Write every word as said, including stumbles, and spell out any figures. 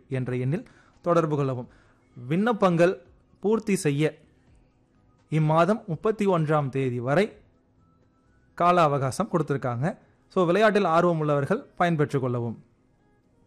என்ற எண்ணில் தொடர்பு கொள்ளவும். விண்ணப்பங்கள் பூர்த்தி செய்ய இம்மாதம் முப்பத்தி ஒன்றாம் தேதி வரை கால அவகாசம் கொடுத்திருக்காங்க. ஸோ விளையாட்டில் ஆர்வம் உள்ளவர்கள் பயன்பெற்றுக் கொள்ளவும்.